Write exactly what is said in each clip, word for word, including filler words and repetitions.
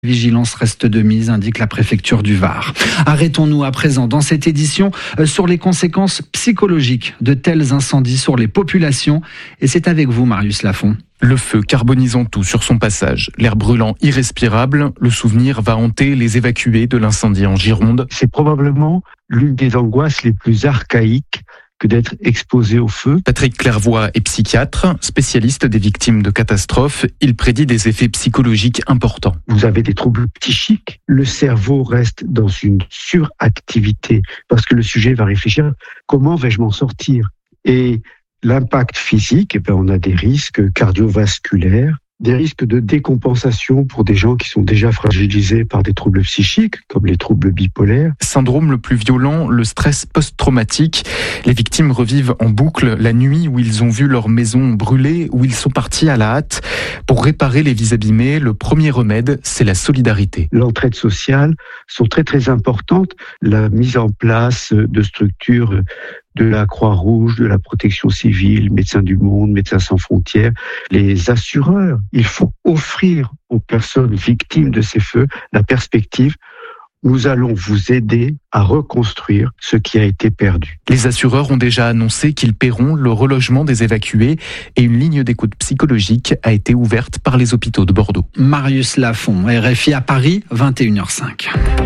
Vigilance reste de mise, indique la préfecture du Var. Arrêtons-nous à présent dans cette édition sur les conséquences psychologiques de tels incendies sur les populations. Et c'est avec vous, Marius Lafont. Le feu carbonisant tout sur son passage, l'air brûlant irrespirable, le souvenir va hanter les évacués de l'incendie en Gironde. C'est probablement l'une des angoisses les plus archaïques que d'être exposé au feu. Patrick Clairvoy est psychiatre, spécialiste des victimes de catastrophes. Il prédit des effets psychologiques importants. Vous avez des troubles psychiques. Le cerveau reste dans une suractivité parce que le sujet va réfléchir « comment vais-je m'en sortir ?» Et l'impact physique, eh bien, on a des risques cardiovasculaires, des risques de décompensation pour des gens qui sont déjà fragilisés par des troubles psychiques, comme les troubles bipolaires. Syndrome le plus violent, le stress post-traumatique. Les victimes revivent en boucle la nuit où ils ont vu leur maison brûler, où ils sont partis à la hâte. Pour réparer les vies abîmées, le premier remède, c'est la solidarité. L'entraide sociale sont très très importantes. La mise en place de structures de la Croix-Rouge, de la Protection civile, Médecins du Monde, Médecins sans frontières, les assureurs. Il faut offrir aux personnes victimes de ces feux la perspective. Nous allons vous aider à reconstruire ce qui a été perdu. Les assureurs ont déjà annoncé qu'ils paieront le relogement des évacués et une ligne d'écoute psychologique a été ouverte par les hôpitaux de Bordeaux. Marius Lafont, R F I à Paris, vingt et une heures cinq.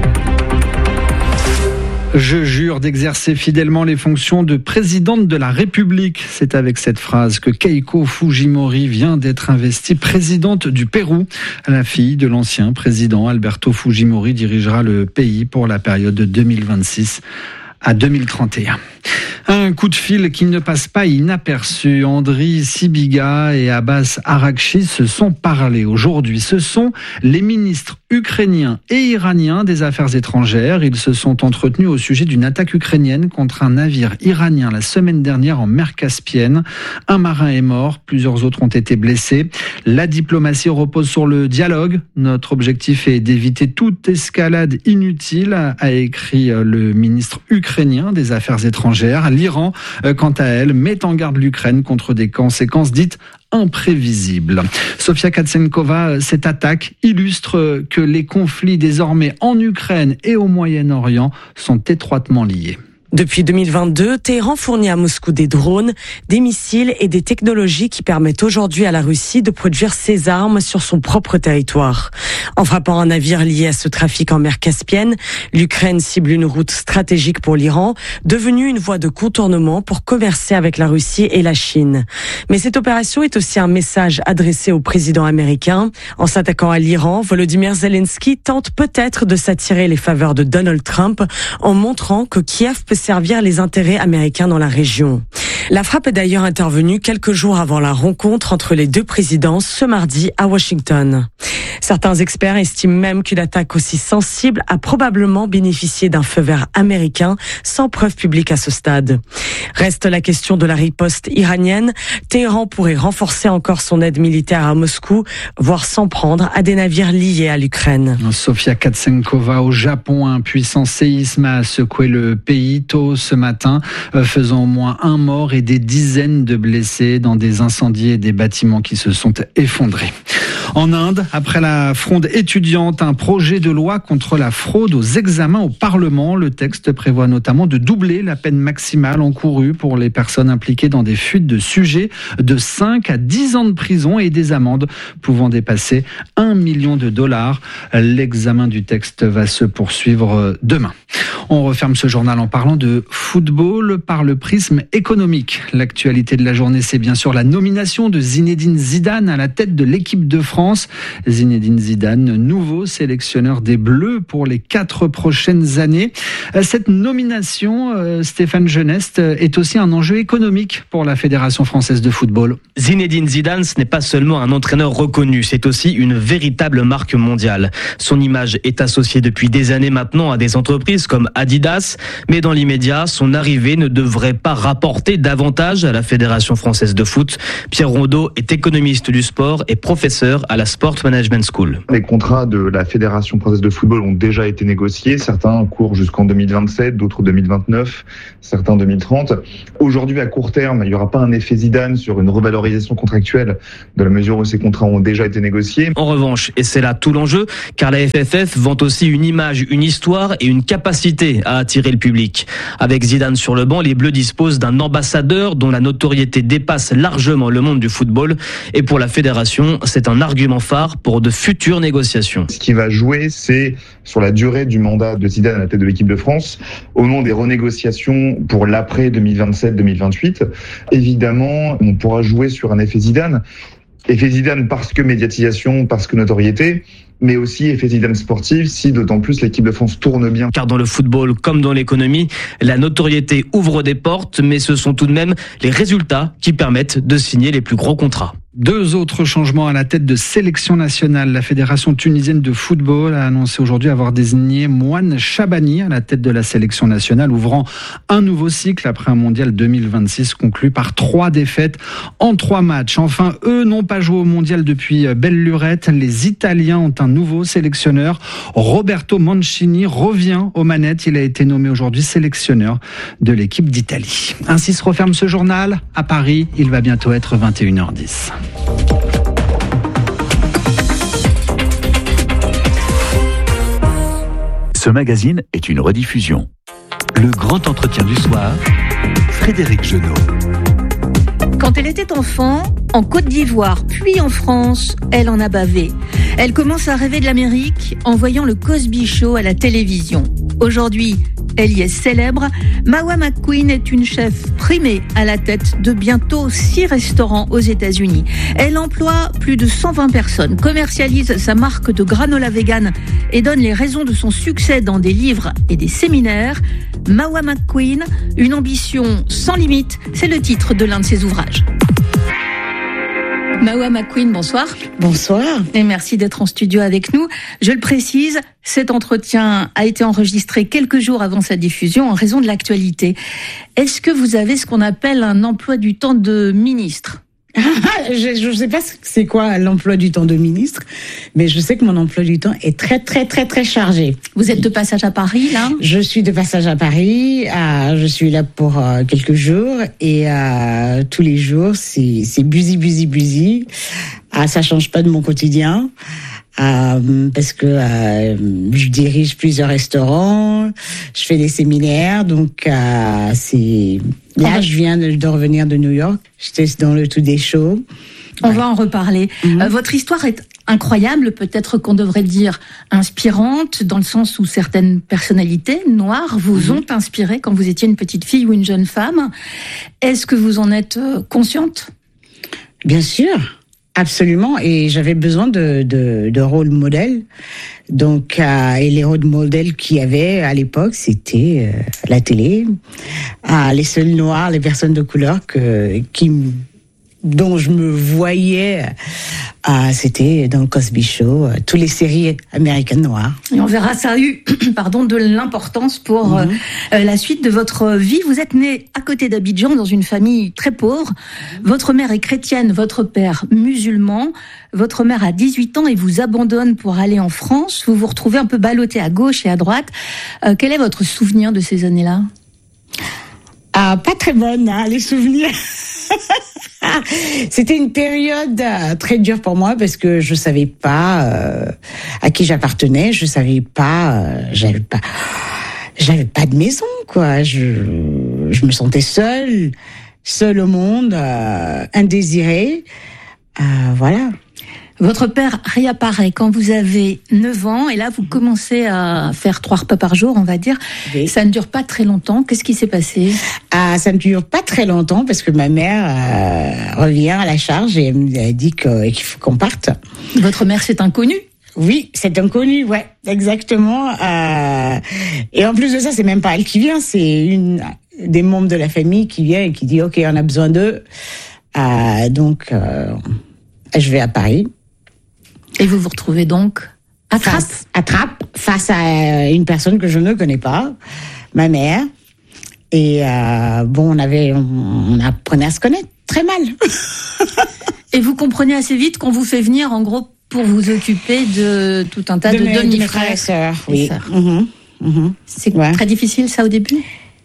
Je jure d'exercer fidèlement les fonctions de présidente de la République. C'est avec cette phrase que Keiko Fujimori vient d'être investie présidente du Pérou. La fille de l'ancien président Alberto Fujimori dirigera le pays pour la période de deux mille vingt-six à deux mille trente et un. Un coup de fil qui ne passe pas inaperçu. Andriy Sybiga et Abbas Araghchi se sont parlé aujourd'hui. Ce sont les ministres ukrainiens et iraniens des Affaires étrangères. Ils se sont entretenus au sujet d'une attaque ukrainienne contre un navire iranien la semaine dernière en mer Caspienne. Un marin est mort, plusieurs autres ont été blessés. La diplomatie repose sur le dialogue. Notre objectif est d'éviter toute escalade inutile, a écrit le ministre ukrainien des Affaires étrangères. L'Iran, quant à elle, met en garde l'Ukraine contre des conséquences dites imprévisibles. Sofia Katsenkova, cette attaque illustre que les conflits désormais en Ukraine et au Moyen-Orient sont étroitement liés. Depuis deux mille vingt-deux, Téhéran fournit à Moscou des drones, des missiles et des technologies qui permettent aujourd'hui à la Russie de produire ses armes sur son propre territoire. En frappant un navire lié à ce trafic en mer Caspienne, l'Ukraine cible une route stratégique pour l'Iran, devenue une voie de contournement pour commercer avec la Russie et la Chine. Mais cette opération est aussi un message adressé au président américain. En s'attaquant à l'Iran, Volodymyr Zelensky tente peut-être de s'attirer les faveurs de Donald Trump en montrant que Kiev peut servir les intérêts américains dans la région. La frappe est d'ailleurs intervenue quelques jours avant la rencontre entre les deux présidents ce mardi à Washington. Certains experts estiment même qu'une attaque aussi sensible a probablement bénéficié d'un feu vert américain sans preuve publique à ce stade. Reste la question de la riposte iranienne. Téhéran pourrait renforcer encore son aide militaire à Moscou, voire s'en prendre à des navires liés à l'Ukraine. Sofia Katsenkova au Japon, un puissant séisme a secoué le pays tôt ce matin, faisant au moins un mort et des dizaines de blessés dans des incendies et des bâtiments qui se sont effondrés. En Inde, après la fronde étudiante, un projet de loi contre la fraude aux examens au Parlement. Le texte prévoit notamment de doubler la peine maximale encourue pour les personnes impliquées dans des fuites de sujets, de cinq à dix ans de prison et des amendes pouvant dépasser un million de dollars. L'examen du texte va se poursuivre demain. On referme ce journal en parlant de football par le prisme économique. L'actualité de la journée, c'est bien sûr la nomination de Zinedine Zidane à la tête de l'équipe de France. Zinedine Zidane, nouveau sélectionneur des Bleus pour les quatre prochaines années. Cette nomination, Stéphane Genest, est aussi un enjeu économique pour la Fédération française de football. Zinedine Zidane, ce n'est pas seulement un entraîneur reconnu, c'est aussi une véritable marque mondiale. Son image est associée depuis des années maintenant à des entreprises comme Adidas, mais dans l'image l'immédiat, son arrivée ne devrait pas rapporter davantage à la Fédération française de foot. Pierre Rondeau est économiste du sport et professeur à la Sport Management School. Les contrats de la Fédération française de football ont déjà été négociés. Certains courent jusqu'en deux mille vingt-sept, d'autres deux mille vingt-neuf, certains deux mille trente. Aujourd'hui, à court terme, il n'y aura pas un effet Zidane sur une revalorisation contractuelle de la mesure où ces contrats ont déjà été négociés. En revanche, et c'est là tout l'enjeu, car la F F F vante aussi une image, une histoire et une capacité à attirer le public. Avec Zidane sur le banc, les Bleus disposent d'un ambassadeur dont la notoriété dépasse largement le monde du football. Et pour la fédération, c'est un argument phare pour de futures négociations. Ce qui va jouer, c'est sur la durée du mandat de Zidane à la tête de l'équipe de France, au moment des renégociations pour l'après deux mille vingt-sept deux mille vingt-huit. Évidemment, on pourra jouer sur un effet Zidane. Effet Zidane parce que médiatisation, parce que notoriété, mais aussi effet Zidane sportif si d'autant plus l'équipe de France tourne bien. Car dans le football comme dans l'économie, la notoriété ouvre des portes, mais ce sont tout de même les résultats qui permettent de signer les plus gros contrats. Deux autres changements à la tête de sélection nationale. La Fédération tunisienne de football a annoncé aujourd'hui avoir désigné Mouane Chabani à la tête de la sélection nationale, ouvrant un nouveau cycle après un mondial deux mille vingt-six conclu par trois défaites en trois matchs. Enfin, eux n'ont pas joué au mondial depuis belle lurette. Les Italiens ont un nouveau sélectionneur. Roberto Mancini revient aux manettes. Il a été nommé aujourd'hui sélectionneur de l'équipe d'Italie. Ainsi se referme ce journal. À Paris, il va bientôt être vingt et une heures dix. Ce magazine est une rediffusion. Le grand entretien du soir, Frédéric Genot. Quand elle était enfant, en Côte d'Ivoire, puis en France, elle en a bavé. Elle commence à rêver de l'Amérique en voyant le Cosby Show à la télévision. Aujourd'hui, elle y est célèbre. Mawa McQueen est une chef primée à la tête de bientôt six restaurants aux États-Unis. Elle emploie plus de cent vingt personnes, commercialise sa marque de granola vegan et donne les raisons de son succès dans des livres et des séminaires. Mawa McQueen, une ambition sans limite, c'est le titre de l'un de ses ouvrages. Mawa McQueen, bonsoir. Bonsoir. Et merci d'être en studio avec nous. Je le précise, cet entretien a été enregistré quelques jours avant sa diffusion en raison de l'actualité. Est-ce que vous avez ce qu'on appelle un emploi du temps de ministre ? Je ne sais pas c'est quoi l'emploi du temps de ministre, mais je sais que mon emploi du temps est très très très très chargé. Vous êtes de passage à Paris là ? Je suis de passage à Paris. Euh, je suis là pour euh, quelques jours et euh, tous les jours c'est c'est busy busy busy. Ah, ça change pas de mon quotidien. Euh, parce que euh, je dirige plusieurs restaurants, je fais des séminaires, donc euh, c'est là je viens de, de revenir de New York, j'étais dans le Today Show. On ouais. va en reparler. Mm-hmm. Euh, votre histoire est incroyable, peut-être qu'on devrait dire inspirante, dans le sens où certaines personnalités noires vous mm-hmm. ont inspiré quand vous étiez une petite fille ou une jeune femme. Est-ce que vous en êtes consciente ? Bien sûr. Absolument, et j'avais besoin de, de, de rôle modèle. Donc, euh, et les rôles modèles qu'il y avait à l'époque, c'était euh, la télé, euh, les seuls noirs, les personnes de couleur que qui dont je me voyais, euh, c'était dans le Cosby Show, euh, toutes les séries américaines noires. Et on verra ça a eu, pardon, de l'importance pour mm-hmm. euh, la suite de votre vie. Vous êtes né à côté d'Abidjan dans une famille très pauvre. Mm-hmm. Votre mère est chrétienne, votre père musulman. Votre mère a dix-huit ans et vous abandonne pour aller en France. Vous vous retrouvez un peu ballotté à gauche et à droite. Euh, quel est votre souvenir de ces années-là ? Ah, pas très bonne, hein, les souvenirs. C'était une période euh, très dure pour moi parce que je savais pas euh, à qui j'appartenais, je savais pas, euh, j'avais pas, j'avais pas de maison quoi. Je, je me sentais seule, seule au monde, euh, indésirée. Euh, voilà. Votre père réapparaît quand vous avez neuf ans et là vous commencez à faire trois repas par jour, on va dire. Oui. Ça ne dure pas très longtemps. Qu'est-ce qui s'est passé ? Ah, ça ne dure pas très longtemps parce que ma mère euh, revient à la charge et elle me dit que, qu'il faut qu'on parte. Votre mère, c'est inconnu ? Oui, c'est inconnu, ouais, exactement. Euh, et en plus de ça, c'est même pas elle qui vient, c'est une des membres de la famille qui vient et qui dit « Ok, on a besoin d'eux. Euh, » Donc, euh, je vais à Paris. Et vous vous retrouvez donc à Trappes. Face, à Trappes, face à une personne que je ne connais pas, ma mère, Et euh, bon, on avait, on, on apprenait à se connaître très mal. Et vous comprenez assez vite qu'on vous fait venir, en gros, pour vous occuper de tout un tas de, de demi-frères et sœurs. Oui. Mmh, mmh. C'est ouais. très difficile, ça, au début?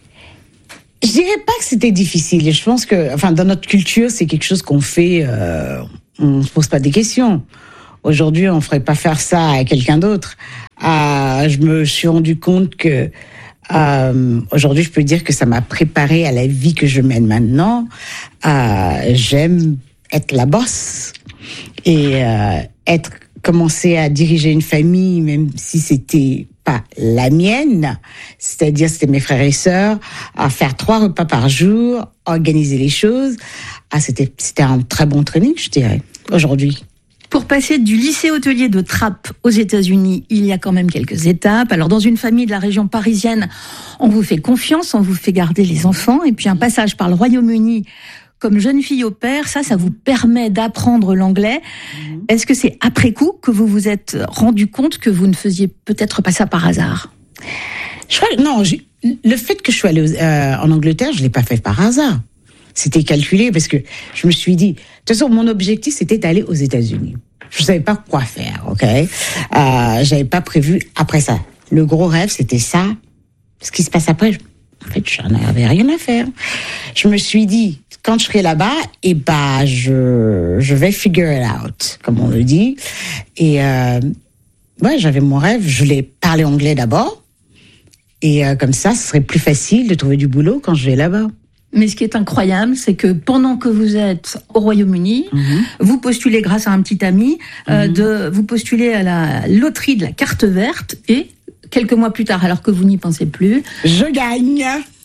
Je dirais pas que c'était difficile. Je pense que, enfin, dans notre culture, c'est quelque chose qu'on fait, euh, on se pose pas des questions. Aujourd'hui, on ferait pas faire ça à quelqu'un d'autre. Euh, je me suis rendu compte que, euh, aujourd'hui, je peux dire que ça m'a préparé à la vie que je mène maintenant. Euh, j'aime être la boss et euh, être commencer à diriger une famille, même si c'était pas la mienne, c'est-à-dire c'était mes frères et sœurs, à faire trois repas par jour, organiser les choses. Ah, c'était c'était un très bon training, je dirais, aujourd'hui. Pour passer du lycée hôtelier de Trappes aux États-Unis, il y a quand même quelques étapes. Alors, dans une famille de la région parisienne, on vous fait confiance, on vous fait garder les enfants, et puis un passage par le Royaume-Uni comme jeune fille au père, ça, ça vous permet d'apprendre l'anglais. Mmh. Est-ce que c'est après coup que vous vous êtes rendu compte que vous ne faisiez peut-être pas ça par hasard? Je crois, non, j'ai, le fait que je sois allée euh, en Angleterre, je l'ai pas fait par hasard. C'était calculé parce que je me suis dit, de toute façon, mon objectif, c'était d'aller aux États-Unis. Je savais pas quoi faire, ok? Euh, j'avais pas prévu après ça. Le gros rêve, c'était ça. Ce qui se passe après, en fait, j'en avais rien à faire. Je me suis dit, quand je serai là-bas, et eh bah, je, je vais figure it out, comme on le dit. Et, euh, ouais, j'avais mon rêve. Je voulais parler anglais d'abord. Et euh, comme ça, ce serait plus facile de trouver du boulot quand je vais là-bas. Mais ce qui est incroyable, c'est que pendant que vous êtes au Royaume-Uni, mmh. vous postulez grâce à un petit ami, euh, mmh. de, vous postulez à la loterie de la carte verte et quelques mois plus tard, alors que vous n'y pensez plus, je gagne.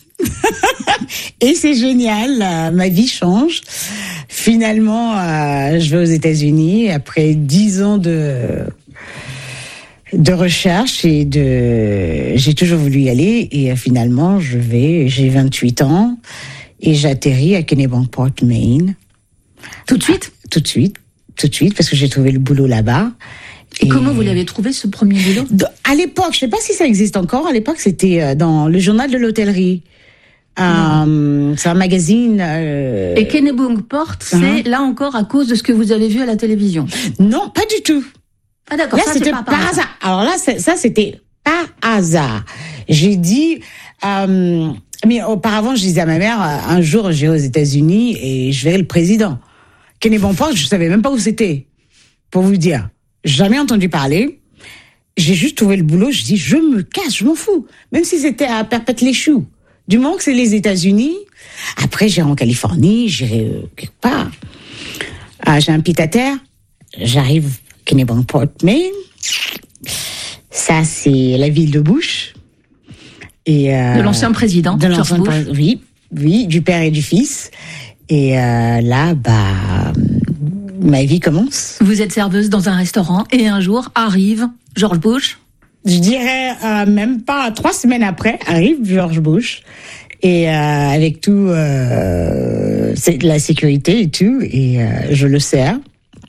Et c'est génial, euh, ma vie change. Finalement, euh, je vais aux États-Unis après dix ans de de recherche et de, j'ai toujours voulu y aller et euh, finalement je vais, j'ai vingt-huit ans et j'atterris à Kennebunkport, Maine. Tout de suite? Ah, tout de suite, tout de suite parce que j'ai trouvé le boulot là-bas. Et, et comment vous l'avez trouvé, ce premier boulot? À l'époque, je sais pas si ça existe encore. À l'époque, c'était dans le journal de l'hôtellerie. Euh, c'est un magazine. Euh... Et Kennebunkport, c'est uh-huh. là encore à cause de ce que vous avez vu à la télévision? Non, pas du tout. Ah d'accord. Là, ça, c'était pas par hasard. hasard. Alors là, ça, c'était par hasard. J'ai dit. Euh, mais auparavant, je disais à ma mère, un jour, j'irai aux États-Unis et je verrai le président. Kennebunkport, je savais même pas où c'était. Pour vous dire, jamais entendu parler. J'ai juste trouvé le boulot. Je dis, je me casse, je m'en fous. Même si c'était à Perpète-les-Choux. Du moment que c'est les États-Unis, après j'irai en Californie, j'irai euh, quelque part. Ah, j'ai un pied-à-terre, j'arrive à Kennebunkport, Maine. Ça, c'est la ville de Bush. Et, euh, de l'ancien président, de l'ancien Bush. Pré- oui, oui, du père et du fils. Et euh, là, bah, ma vie commence. Vous êtes serveuse dans un restaurant et un jour arrive George Bush. Je dirais euh, même pas trois semaines après arrive George Bush et euh, avec tout euh, c'est la sécurité et tout et euh, je le sers.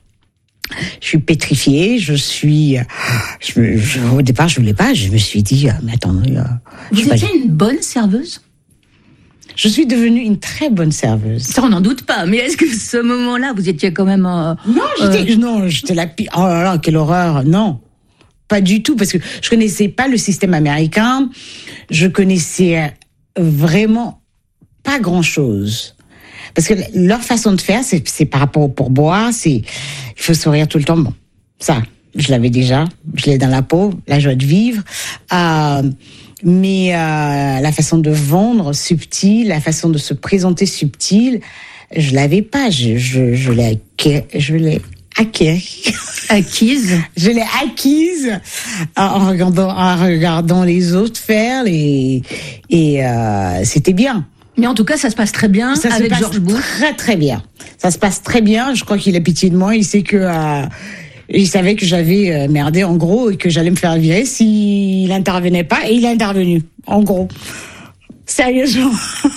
Je suis pétrifiée, je suis. Je, je, au départ, je voulais pas. Je me suis dit, mais attendez. Euh, Vous étiez pas... une bonne serveuse? Je suis devenue une très bonne serveuse. Ça, on n'en doute pas. Mais est-ce que ce moment-là, vous étiez quand même euh, Non, j'étais, euh... non, j'étais la pire. Oh là là, quelle horreur! Non. Pas du tout, parce que je connaissais pas le système américain, je connaissais vraiment pas grand-chose. Parce que leur façon de faire, c'est, c'est par rapport au pourboire, c'est, il faut sourire tout le temps. Bon, ça, je l'avais déjà, je l'ai dans la peau, la joie de vivre. Euh, mais euh, la façon de vendre subtile, la façon de se présenter subtile, je l'avais pas. Je, je, je l'ai, je l'ai acquis. Acquise. Je l'ai acquise en regardant, en regardant les autres faire les, et euh, c'était bien. Mais en tout cas, ça se passe très bien ça avec se passe George Bush. Très très bien. Ça se passe très bien. Je crois qu'il a pitié de moi. Il sait que euh, il savait que j'avais euh, merdé en gros et que j'allais me faire virer s'il intervenait pas. Et il a intervenu en gros. Sérieusement.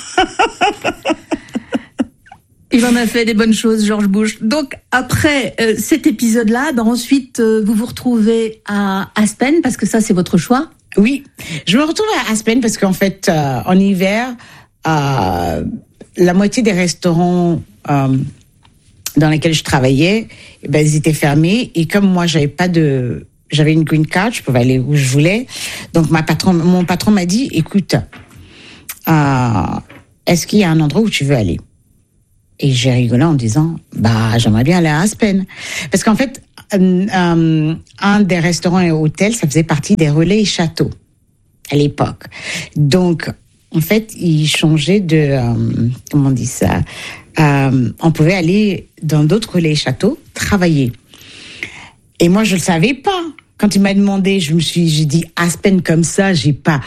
Il en a fait des bonnes choses, George Bush. Donc, après euh, cet épisode-là, ben, ensuite, euh, vous vous retrouvez à Aspen, parce que ça, c'est votre choix. Oui, je me retrouve à Aspen parce qu'en fait, euh, en hiver, euh, la moitié des restaurants euh, dans lesquels je travaillais, eh ben, ils étaient fermés. Et comme moi, j'avais pas de, j'avais une green card, je pouvais aller où je voulais. Donc, ma patron, mon patron m'a dit, écoute, euh, est-ce qu'il y a un endroit où tu veux aller? Et j'ai rigolé en disant, bah, j'aimerais bien aller à Aspen. Parce qu'en fait, euh, euh, un des restaurants et hôtels, ça faisait partie des relais et châteaux à l'époque. Donc, en fait, ils changeaient de, euh, comment on dit ça, euh, on pouvait aller dans d'autres relais et châteaux travailler. Et moi, je le savais pas. Quand il m'a demandé, je me suis, j'ai dit Aspen comme ça, j'ai pas.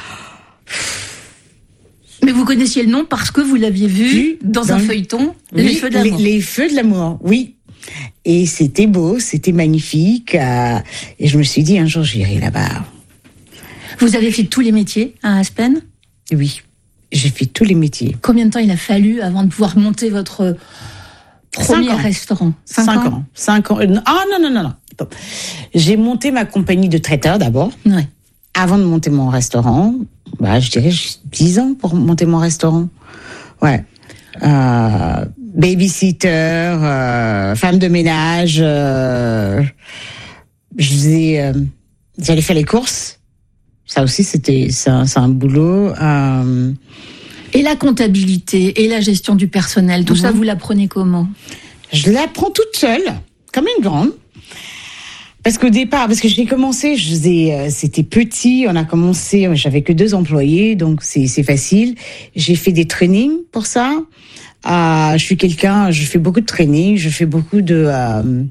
Mais vous connaissiez le nom parce que vous l'aviez vu, vu dans, dans un feuilleton, oui, Les Feux de l'amour. Les, les Feux de l'amour, oui. Et c'était beau, c'était magnifique. Euh, et je me suis dit, un jour, j'irai là-bas. Vous avez fait tous les métiers à Aspen? Oui, j'ai fait tous les métiers. Combien de temps il a fallu avant de pouvoir monter votre premier Cinq ans. restaurant? Cinq, Cinq ans. ans. Cinq ans. Ah non, non, non, non. J'ai monté ma compagnie de traiteur d'abord. Ouais. Avant de monter mon restaurant, bah, je dirais dix ans pour monter mon restaurant. Ouais. Euh, babysitter, euh, femme de ménage. Euh, je faisais, euh, j'allais faire les courses. Ça aussi, c'était, c'est un, c'est un boulot. Euh, et la comptabilité et la gestion du personnel, tout mm-hmm. ça, vous l'apprenez comment? Je l'apprends toute seule, comme une grande. Parce qu'au départ, parce que j'ai commencé, je faisais, euh, c'était petit, on a commencé, j'avais que deux employés, donc c'est, c'est facile. J'ai fait des trainings pour ça. Euh, je suis quelqu'un, je fais beaucoup de training, je fais beaucoup de euh,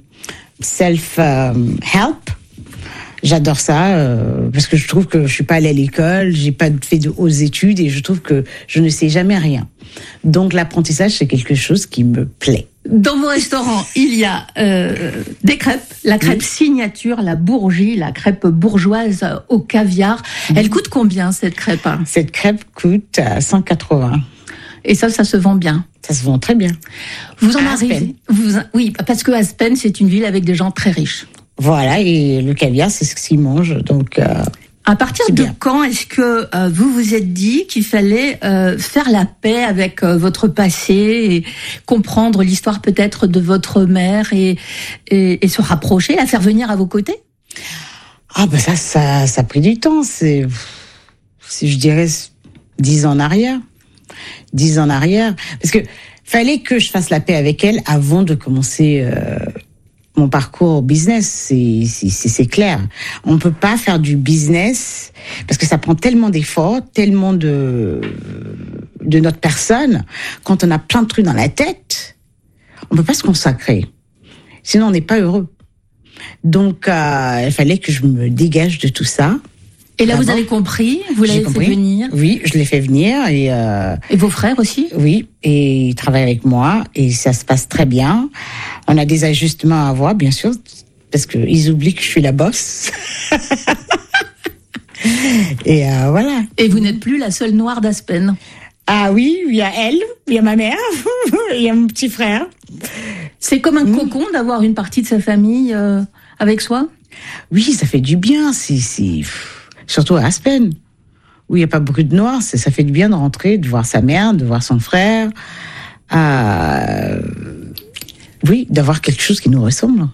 self-help. J'adore ça, euh, parce que je trouve que je suis pas allée à l'école, j'ai pas fait de hautes études et je trouve que je ne sais jamais rien. Donc l'apprentissage, c'est quelque chose qui me plaît. Dans vos restaurants, il y a euh, des crêpes, la crêpe oui. signature, la bourgie, la crêpe bourgeoise au caviar. Mmh. Elle coûte combien, cette crêpe? Cette crêpe coûte cent quatre-vingts. Et ça, ça se vend bien? Ça se vend très bien. Vous en arrivez vous, Oui, parce que Aspen, c'est une ville avec des gens très riches. Voilà, et le caviar, c'est ce qu'ils mangent, donc... Euh, à partir de bien. Quand est-ce que euh, vous vous êtes dit qu'il fallait euh, faire la paix avec euh, votre passé et comprendre l'histoire peut-être de votre mère et, et, et se rapprocher, la faire venir à vos côtés? Ah ben ça, ça, ça a pris du temps, c'est, si je dirais, dix ans en arrière. Dix ans en arrière. Parce que fallait que je fasse la paix avec elle avant de commencer... Euh, mon parcours business, c'est, c'est, c'est clair. On peut pas faire du business parce que ça prend tellement d'efforts, tellement de, de notre personne. Quand on a plein de trucs dans la tête, on peut pas se consacrer. Sinon, on n'est pas heureux. Donc, euh, il fallait que je me dégage de tout ça. Et là, D'abord, vous avez compris, vous l'avez fait venir. Oui, je l'ai fait venir. Et, euh, et vos frères aussi? Oui, et ils travaillent avec moi et ça se passe très bien. On a des ajustements à avoir, bien sûr, parce qu'ils oublient que je suis la boss. Et euh, voilà. Et vous n'êtes plus la seule noire d'Aspen? Ah oui, il y a elle, il y a ma mère, il y a mon petit frère. C'est comme un mmh. cocon d'avoir une partie de sa famille euh, avec soi? Oui, ça fait du bien, c'est... c'est... Surtout à Aspen, où il n'y a pas beaucoup de noirs, ça fait du bien de rentrer, de voir sa mère, de voir son frère. Euh, oui, d'avoir quelque chose qui nous ressemble.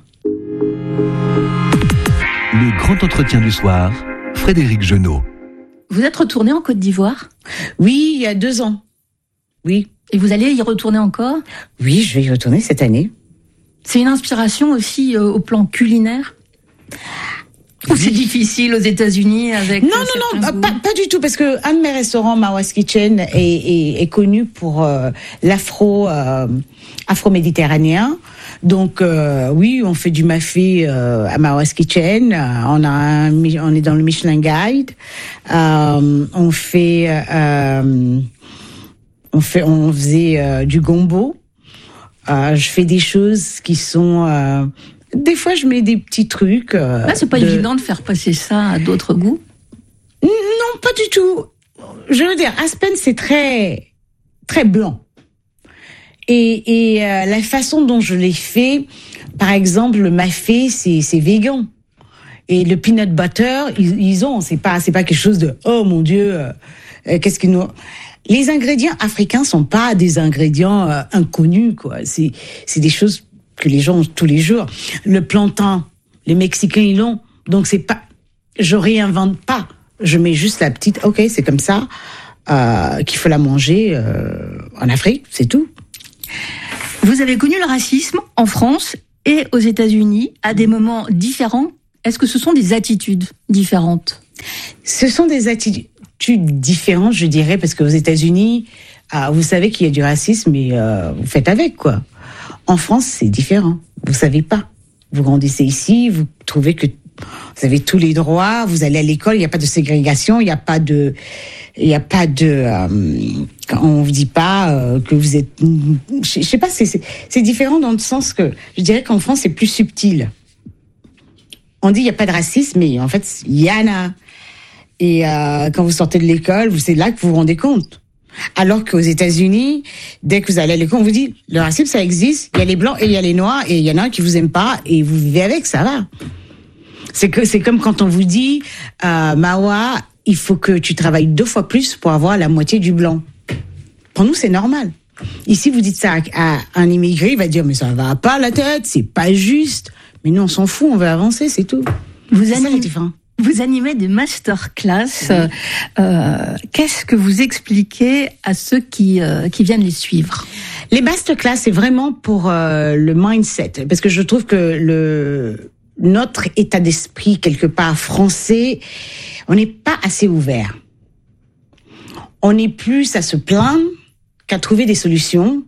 Le grand entretien du soir, Frédéric Genot. Vous êtes retourné en Côte d'Ivoire? Oui, il y a deux ans. Oui. Et vous allez y retourner encore? Oui, je vais y retourner cette année. C'est une inspiration aussi euh, au plan culinaire? Ou c'est difficile aux États-Unis avec... Non, non, non, pas, pas du tout, parce que un de mes restaurants, Mawa's Kitchen, est, est, est connu pour euh, l'afro, euh, afro-méditerranéen. Donc, euh, oui, on fait du mafé euh, à Mawa's Kitchen. On a, un, on est dans le Michelin Guide. Euh, on fait, euh, on fait, on faisait euh, du gombo. Euh, je fais des choses qui sont... Euh, Des fois, je mets des petits trucs. Euh, Là, c'est pas de... évident de faire passer ça à d'autres goûts? Non, pas du tout. Je veux dire, Aspen, c'est très, très blanc. Et, et euh, la façon dont je l'ai fait, par exemple, le mafé, c'est, c'est végan. Et le peanut butter, ils, ils ont, c'est pas, c'est pas quelque chose de, oh mon Dieu, euh, qu'est-ce qu'ils nous... Les ingrédients africains sont pas des ingrédients euh, inconnus, quoi. C'est, c'est des choses que les gens ont tous les jours. Le plantain, les Mexicains, ils l'ont. Donc, c'est pas, je réinvente pas. Je mets juste la petite, ok, c'est comme ça, euh, qu'il faut la manger euh, en Afrique, c'est tout. Vous avez connu le racisme en France et aux États-Unis à des moments différents. Est-ce que ce sont des attitudes différentes ? Ce sont des attitudes différentes, je dirais, parce qu'aux États-Unis, euh, vous savez qu'il y a du racisme et euh, vous faites avec, quoi. En France, c'est différent. Vous savez pas. Vous grandissez ici, vous trouvez que vous avez tous les droits, vous allez à l'école, il n'y a pas de ségrégation, il n'y a pas de, il n'y a pas de, euh, on vous dit pas euh, que vous êtes, je sais pas, c'est, c'est, c'est différent dans le sens que, je dirais qu'en France, c'est plus subtil. On dit il n'y a pas de racisme, mais en fait, il y en a. Et euh, quand vous sortez de l'école, c'est là que vous vous rendez compte. Alors qu'aux États-Unis, dès que vous allez à l'école, on vous dit le racisme, ça existe. Il y a les blancs et il y a les noirs, et il y en a un qui vous aime pas, et vous vivez avec, ça va. C'est que c'est comme quand on vous dit euh, Mawa, il faut que tu travailles deux fois plus pour avoir la moitié du blanc. Pour nous, c'est normal. Ici, vous dites ça à, à un immigré, il va dire mais ça va pas la tête, c'est pas juste. Mais nous, on s'en fout, on veut avancer, c'est tout. Vous c'est animez, ça, différent. Vous animez des masterclass. Oui. Euh, qu'est-ce que vous expliquez à ceux qui euh, qui viennent les suivre ? Les masterclass, c'est vraiment pour euh, le mindset, parce que je trouve que le notre état d'esprit quelque part français, on n'est pas assez ouvert. On est plus à se plaindre qu'à trouver des solutions.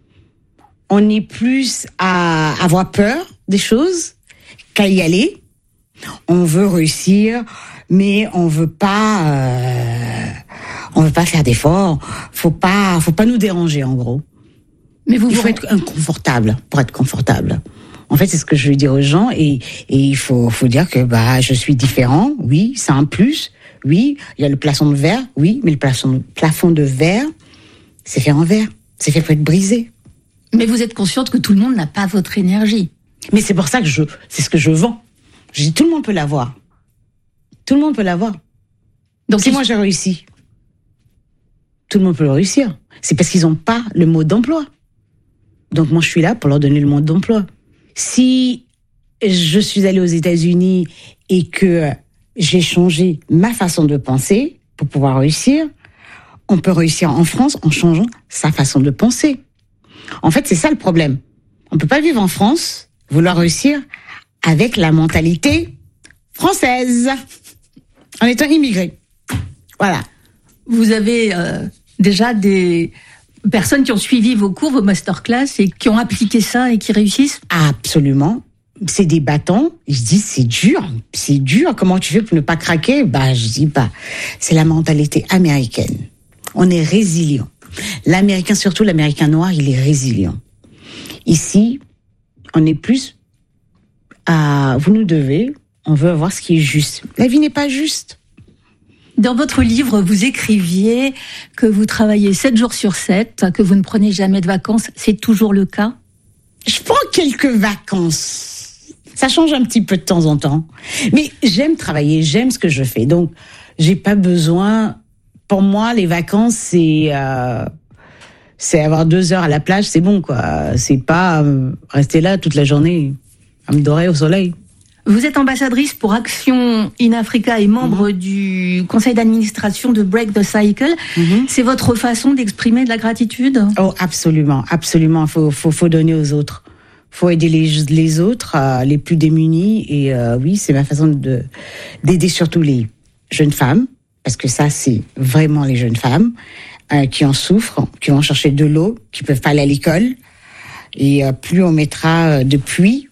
On est plus à avoir peur des choses qu'à y aller. On veut réussir, mais on veut pas, euh, on veut pas faire d'efforts. Faut pas, faut pas nous déranger en gros. Mais vous, il faut vous... être inconfortable pour être confortable. En fait, c'est ce que je veux dire aux gens, et, et il faut, faut dire que bah je suis différent. Oui, c'est un plus. Oui, il y a le plafond de verre. Oui, mais le plafond, plafond de verre, c'est fait en verre. C'est fait pour être brisé. Mais vous êtes consciente que tout le monde n'a pas votre énergie. Mais c'est pour ça que je, c'est ce que je vends. Je dis tout le monde peut l'avoir. Tout le monde peut l'avoir. Donc si moi j'ai réussi, tout le monde peut le réussir. C'est parce qu'ils n'ont pas le mode d'emploi. Donc moi je suis là pour leur donner le mode d'emploi. Si je suis allée aux États-Unis et que j'ai changé ma façon de penser pour pouvoir réussir, on peut réussir en France en changeant sa façon de penser. En fait, c'est ça le problème. On ne peut pas vivre en France, vouloir réussir avec la mentalité française, en étant immigré. Voilà. Vous avez euh, déjà des personnes qui ont suivi vos cours, vos masterclass, et qui ont appliqué ça et qui réussissent ? Absolument. C'est des bâtons. Je dis, c'est dur. C'est dur. Comment tu fais pour ne pas craquer ? Bah, je dis, bah, c'est la mentalité américaine. On est résilient. L'Américain, surtout l'Américain noir, il est résilient. Ici, on est plus à vous nous devez, on veut avoir ce qui est juste. La vie n'est pas juste. Dans votre livre, vous écriviez que vous travaillez sept jours sur sept, que vous ne prenez jamais de vacances. C'est toujours le cas ? Je prends quelques vacances. Ça change un petit peu de temps en temps. Mais j'aime travailler, j'aime ce que je fais. Donc, j'ai pas besoin... Pour moi, les vacances, c'est euh, c'est avoir deux heures à la plage, c'est bon, quoi. C'est pas euh, rester là toute la journée à me dorer au soleil. Vous êtes ambassadrice pour Action in Africa et membre mmh. du conseil d'administration de Break the Cycle. Mmh. C'est votre façon d'exprimer de la gratitude ? Oh, absolument, absolument. Faut, faut, faut donner aux autres. Faut aider les, les autres, euh, les plus démunis. Et euh, oui, c'est ma façon de d'aider surtout les jeunes femmes. Parce que ça, c'est vraiment les jeunes femmes euh, qui en souffrent, qui vont chercher de l'eau, qui peuvent pas aller à l'école. Et euh, plus on mettra de pluie,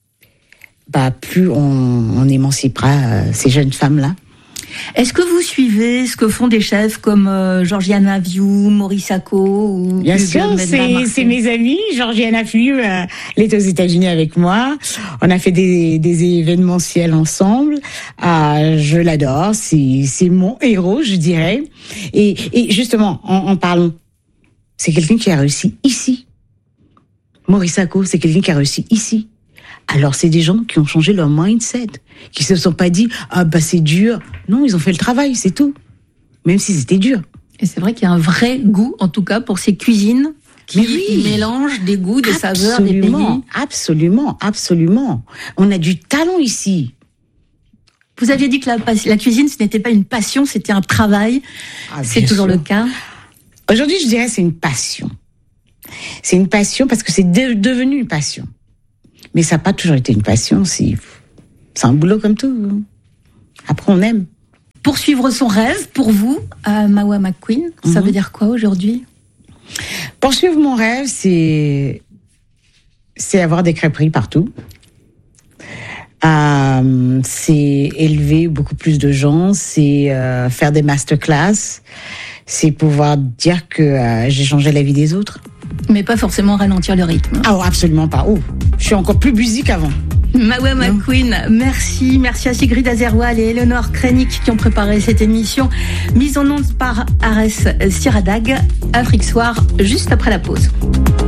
bah plus on, on émancipera euh, ces jeunes femmes-là. Est-ce que vous suivez ce que font des chefs comme euh, Georgiana Fiu, Maurice Sacco ou Bien sûr, c'est, c'est mes amis. Georgiana Fiu, euh, elle est aux États-Unis avec moi. On a fait des, des événementiels ensemble. Euh, je l'adore. C'est, c'est mon héros, je dirais. Et, et justement, en, en parlant, c'est quelqu'un qui a réussi ici. Maurice Sacco, c'est quelqu'un qui a réussi ici. Alors, c'est des gens qui ont changé leur mindset, qui se sont pas dit « Ah, bah, c'est dur ». Non, ils ont fait le travail, c'est tout. Même si c'était dur. Et c'est vrai qu'il y a un vrai goût, en tout cas, pour ces cuisines qui oui. mélangent des goûts, des absolument, saveurs, des pays. Absolument, absolument. On a du talent ici. Vous aviez dit que la, la cuisine, ce n'était pas une passion, c'était un travail. Ah, c'est toujours sûr. Le cas. Aujourd'hui, je dirais que c'est une passion. C'est une passion parce que c'est de, devenu une passion. Mais ça n'a pas toujours été une passion. C'est, c'est un boulot comme tout. Après, on aime. Poursuivre son rêve, pour vous, euh, Mawa McQueen, mm-hmm. ça veut dire quoi aujourd'hui ? Poursuivre mon rêve, c'est, c'est avoir des crêperies partout. Euh, c'est élever beaucoup plus de gens, c'est euh, faire des masterclass, c'est pouvoir dire que euh, j'ai changé la vie des autres. Mais pas forcément ralentir le rythme. Ah, oh, absolument pas. Oh, je suis encore plus busy qu'avant. Mawa McQueen, merci. Merci à Sigrid Azerwal et Eleonore Krenik qui ont préparé cette émission. Mise en onde par Ares Siradag. Afrique Soir, juste après la pause.